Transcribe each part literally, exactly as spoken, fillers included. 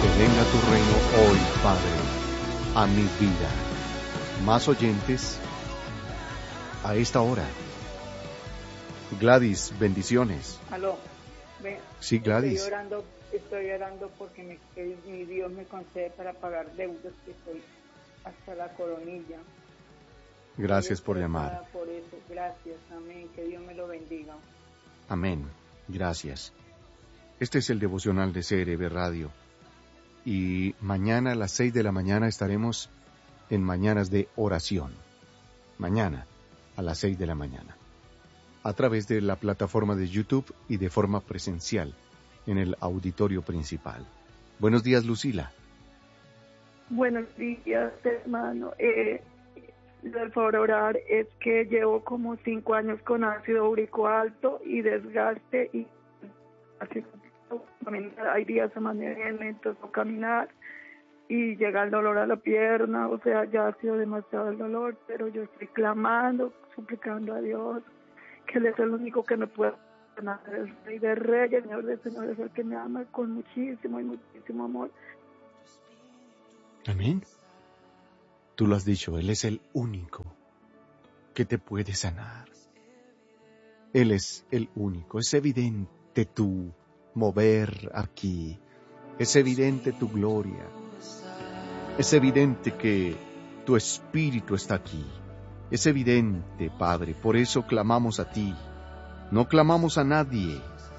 venga tu reino hoy, Padre, a mi vida. Más oyentes a esta hora. Gladys, bendiciones. Aló. Ve, Sí, Gladys. Estoy orando, estoy orando porque me, que mi Dios me concede para pagar deudas, que estoy hasta la coronilla. Gracias por llamar. Por eso, gracias, amén, que Dios me lo bendiga. Amén, gracias. Este es el devocional de C R B Radio. Y mañana a las seis de la mañana estaremos en Mañanas de Oración. Mañana a las seis de la mañana. A través de la plataforma de YouTube y de forma presencial en el auditorio principal. Buenos días, Lucila. Buenos días, hermano. Eh, el favor orar es que llevo como cinco años con ácido úrico alto y desgaste y así, hay días a manera lento a caminar y llega el dolor a la pierna, o sea, ya ha sido demasiado el dolor, pero yo estoy clamando, suplicando a Dios que Él es el único que me puede sanar, el Rey de Reyes, el Señor de Señores, el que me ama con muchísimo y muchísimo amor. Amén. Tú lo has dicho, Él es el único que te puede sanar. Él es el único. Es evidente tu mover aquí. Es evidente tu gloria. Es evidente que tu espíritu está aquí. Es evidente, Padre, por eso clamamos a ti. No clamamos a nadie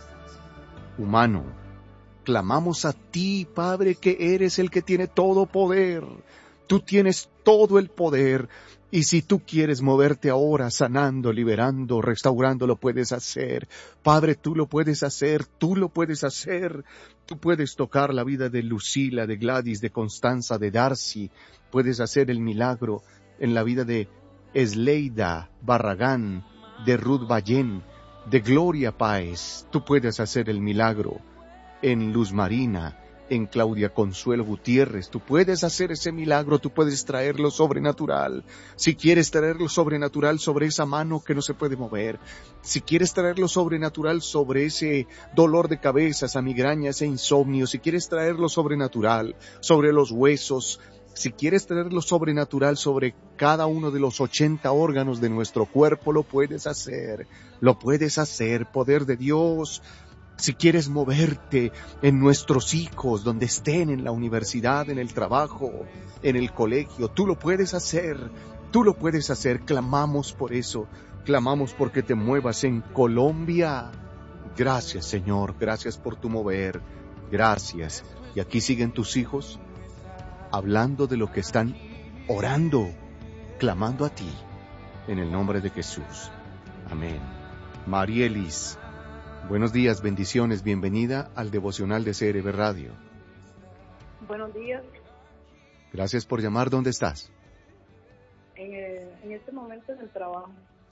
humano. Clamamos a ti, Padre, que eres el que tiene todo poder. Tú tienes todo el poder. Y si tú quieres moverte ahora, sanando, liberando, restaurando, lo puedes hacer. Padre, tú lo puedes hacer, tú lo puedes hacer. Tú puedes tocar la vida de Lucila, de Gladys, de Constanza, de Darcy. Puedes hacer el milagro en la vida de Esleida Barragán, de Ruth Ballén, de Gloria Páez. Tú puedes hacer el milagro en Luz Marina, en Claudia Consuelo Gutiérrez. Tú puedes hacer ese milagro, tú puedes traer lo sobrenatural. Si quieres traer lo sobrenatural sobre esa mano que no se puede mover, si quieres traer lo sobrenatural sobre ese dolor de cabeza, esa migraña, ese insomnio, si quieres traer lo sobrenatural sobre los huesos, si quieres traer lo sobrenatural sobre cada uno de los ochenta órganos de nuestro cuerpo, lo puedes hacer, lo puedes hacer, poder de Dios. Si quieres moverte en nuestros hijos, donde estén, en la universidad, en el trabajo, en el colegio, tú lo puedes hacer, tú lo puedes hacer. Clamamos por eso, clamamos porque te muevas en Colombia. Gracias, Señor, gracias por tu mover, gracias. Y aquí siguen tus hijos, hablando de lo que están orando, clamando a ti, en el nombre de Jesús. Amén. Marielis, buenos días, bendiciones, bienvenida al devocional de C R B Radio. Buenos días. Gracias por llamar, ¿dónde estás? En, el, en este momento en el trabajo.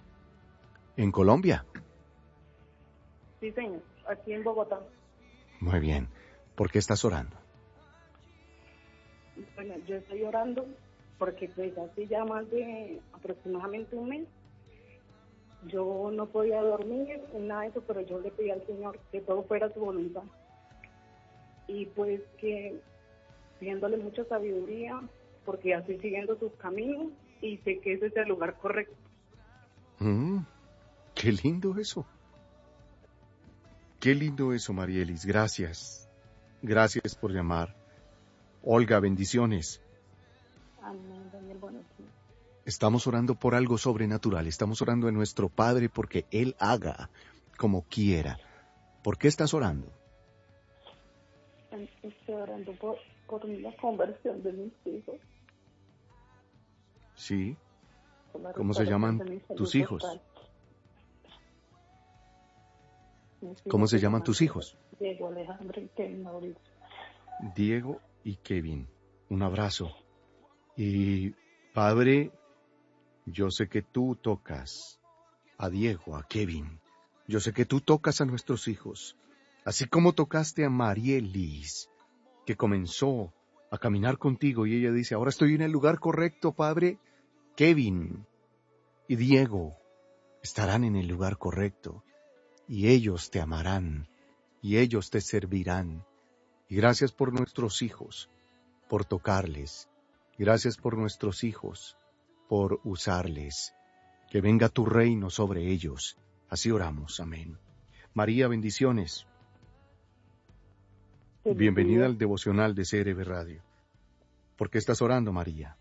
¿En Colombia? Sí, señor, aquí en Bogotá. Muy bien, ¿por qué estás orando? Bueno, yo estoy orando porque pues hace ya más de aproximadamente un mes yo no podía dormir, nada de eso, pero yo le pedí al Señor que todo fuera su voluntad. Y pues que pidiéndole mucha sabiduría, porque ya estoy siguiendo sus caminos y sé que ese es el lugar correcto. Mm, qué lindo eso. Qué lindo eso, Marielis. Gracias. Gracias por llamar. Olga, bendiciones. Amén, Daniel, buenos días. Estamos orando por algo sobrenatural. Estamos orando en nuestro Padre porque Él haga como quiera. ¿Por qué estás orando? Estoy orando por, por la conversión de mis hijos. Sí. ¿Cómo se llaman tus hijos? ¿Cómo se llaman tus hijos? Diego, Alejandro y Kevin Mauricio. Diego y Kevin. Un abrazo. Y Padre, yo sé que tú tocas a Diego, a Kevin. Yo sé que tú tocas a nuestros hijos. Así como tocaste a Marielis, que comenzó a caminar contigo y ella dice, ahora estoy en el lugar correcto, Padre. Kevin y Diego estarán en el lugar correcto y ellos te amarán y ellos te servirán Y gracias por nuestros hijos, por tocarles. Gracias por nuestros hijos, por usarles. Que venga tu reino sobre ellos. Así oramos. Amén. María, bendiciones. Feliz Bienvenida día. al devocional de C R V Radio. ¿Por qué estás orando, María?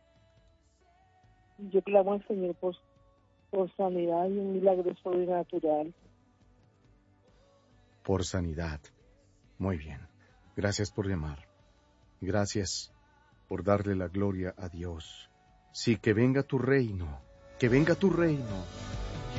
Yo clamo al Señor por, por sanidad y un milagro sobrenatural. Por sanidad. Muy bien. Gracias por llamar. Gracias por darle la gloria a Dios. Sí, que venga tu reino. Que venga tu reino.